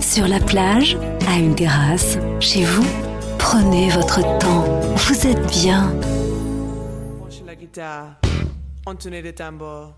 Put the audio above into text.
Sur la plage, à une terrasse, chez vous, prenez votre temps. Vous êtes bien. Branchez la guitare, entonner des tambours.